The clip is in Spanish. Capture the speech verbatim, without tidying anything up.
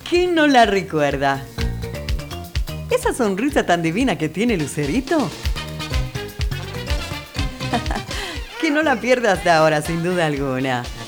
¿Quién no la recuerda? Esa sonrisa tan divina que tiene Lucerito. Que no la pierdas hasta ahora, sin duda alguna.